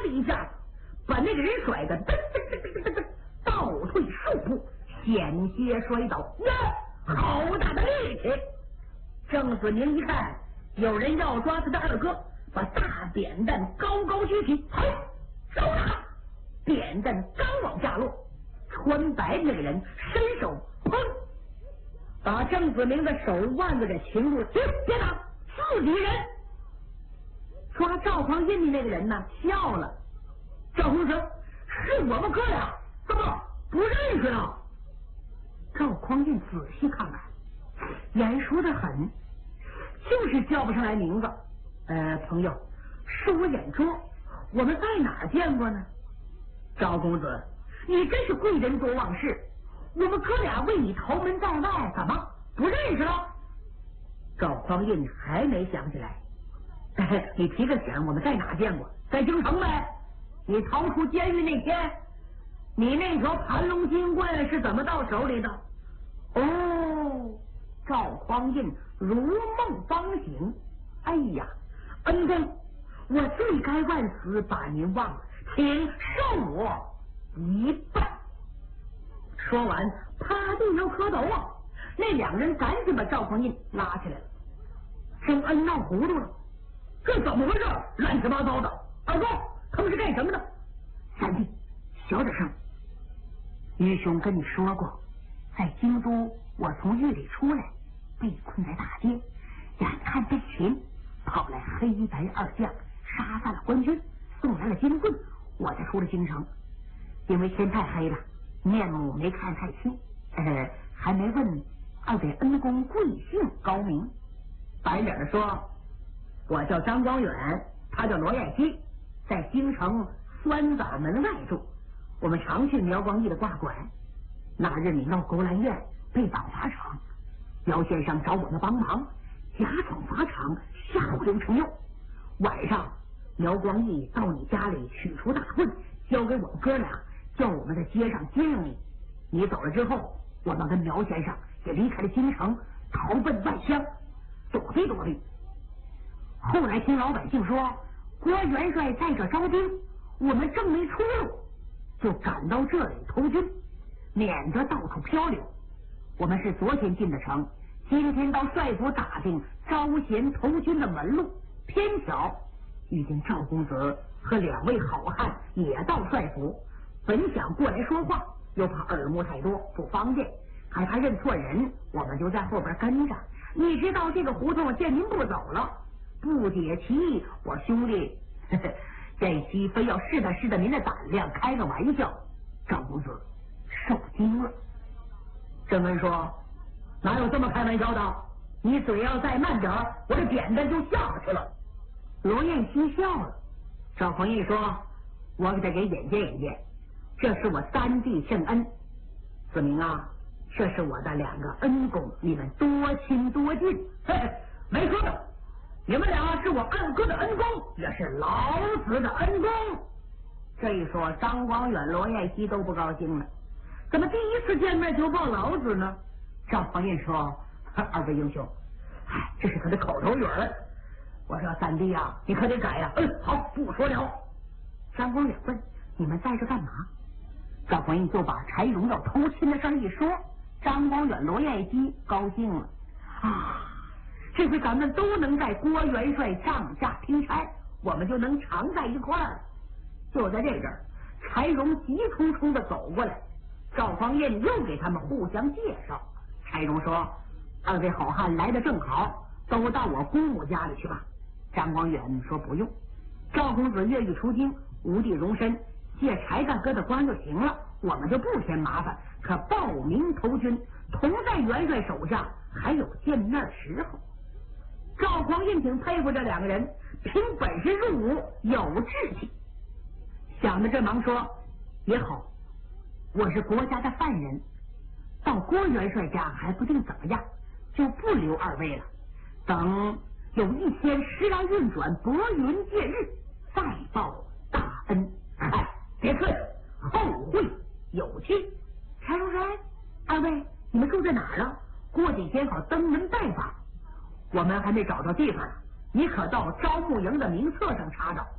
一下，把那个人甩得噔噔噔噔噔倒退数步，险些摔倒。呀，好大的力气！郑子明一看有人要抓他的二哥，把大扁担高高举起，嘿，收拿！扁担刚往下落，穿白那个人伸手砰，把郑子明的手腕子给擒住。别打，自己人！抓赵匡胤的那个人呢，笑了。赵公子，是我们哥俩，怎么不认识了？赵匡胤仔细看看，眼熟的很，就是叫不上来名字。朋友，是我眼拙，我们在哪儿见过呢？赵公子，你真是贵人多忘事，我们哥俩为你投门在外，怎么不认识了？赵匡胤还没想起来。你提个醒，我们在哪见过？在京城呗。你逃出监狱那天，你那条盘龙金棍是怎么到手里的？哦，赵匡胤如梦方醒。哎呀，恩公，我罪该万死，把您忘了，请受我一拜。说完，趴地上磕头啊！那两人赶紧把赵匡胤拉起来了。郑恩闹糊涂了，这怎么回事？乱七八糟的！二哥，他们是干什么的？三弟，小点声。愚兄跟你说过，在京都，我从狱里出来，被困在大街，眼看被擒，跑来黑白二将，杀散了官军，送来了金棍，我才出了京城。因为天太黑了，面目没看太清，还没问二位恩公贵姓高明。白脸的说，我叫张光远，他叫罗彦西，在京城酸枣门外住，我们常去苗光义的挂馆。那日你闹勾栏院，被绑法场，苗先生找我们帮忙，假闯法场，下流成诱。晚上苗光义到你家里取出大棍，交给我们哥俩，叫我们在街上接应你。你走了之后，我们跟苗先生也离开了京城，逃奔外乡，躲避躲避。后来听老百姓说郭元帅在这招兵，我们正没出路，就赶到这里投军，免得到处漂流。我们是昨天进的城，今天到帅府打听招贤投军的门路，偏巧遇见赵公子和两位好汉也到帅府，本想过来说话，又怕耳目太多不方便，还怕认错人，我们就在后边跟着。一直到这个胡同见您不走了，不解其意，我兄弟这期非要试探试探您的胆量，开个玩笑。赵公子受惊了。郑恩说，哪有这么开玩笑的？你嘴要再慢点，我这扁担就下去了。罗彦西笑了。赵匡胤说，我给他给引荐引荐，这是我三弟郑恩。子明啊，这是我的两个恩公，你们多亲多近。没错的，你们俩是我二哥的恩公，也是老子的恩公。这一说，张光远、罗彦西都不高兴了，怎么第一次见面就报老子呢？赵匡胤说，二位英雄，这是他的口头语儿。我说三弟啊，你可得改呀。好，不说了。张光远问，你们在这干嘛？赵匡胤就把柴荣要偷亲的事一说，张光远、罗彦西高兴了啊！这回咱们都能在郭元帅帐下听差，我们就能常在一块儿。就在这阵儿，柴荣急冲冲的走过来，赵匡胤又给他们互相介绍。柴荣说，二位好汉来得正好，都到我姑母家里去吧。张光远说不用，赵公子越狱出京，无地容身，借柴大哥的官就行了，我们就不添麻烦，可报名投军，同在元帅手下，还有见面时候。赵匡胤挺佩服这两个人，凭本事入伍，有志气。想着这忙说，也好，我是国家的犯人，到郭元帅家还不定怎么样，就不留二位了，等有一天时来运转，拨云见日，再报大恩。别客气，后会有期。柴荣说，二位你们住在哪儿了？过几天好登门拜访。我们还没找着地方，你可到招募营的名册上查找，